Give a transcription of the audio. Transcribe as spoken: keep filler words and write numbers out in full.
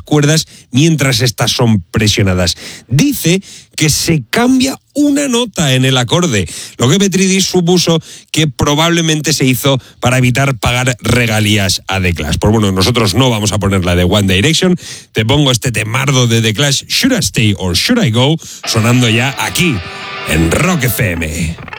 cuerdas mientras estas son presionadas. Dice que se cambia una nota en el acorde, lo que Petridis supuso que probablemente se hizo para evitar pagar regalías a The Clash. Pues bueno, nosotros no vamos a poner la de One Direction, te pongo este temardo de The Clash, Should I Stay or Should I Go, sonando ya aquí en Rock F M.